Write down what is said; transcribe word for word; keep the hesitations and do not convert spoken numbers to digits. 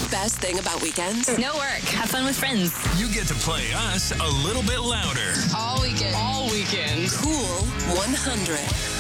Best thing about weekends? No work. Have fun with friends. You get to play us a little bit louder. All weekend. All weekend. Cool one hundred.